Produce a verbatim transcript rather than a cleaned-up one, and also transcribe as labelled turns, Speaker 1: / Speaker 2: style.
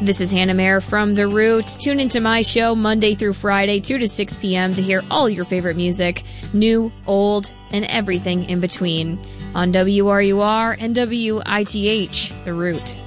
Speaker 1: This is Hannah Mayer from The Root. Tune into my show Monday through Friday, two to six p.m. to hear all your favorite music, new, old, and everything in between on W R U R and W I T H, The Root.